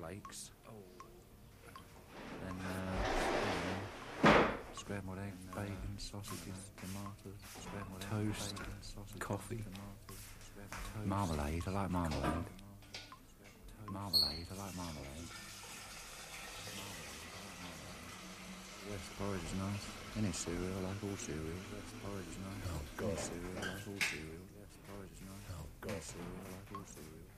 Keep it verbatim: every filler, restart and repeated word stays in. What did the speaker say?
cornflakes. Then uh, scrambled egg, bacon, sausages, tomatoes, scrambled toast, egg, bacon, sausages, coffee, tomatoes, marmalade. I like marmalade. Marmalade. I like marmalade. Yes, porridge is nice. Any cereal, I like all cereal. Yes, porridge is nice. Oh God. Any cereal, I like all cereal. Yes, porridge is nice. Oh God. Any cereal, I like all cereal.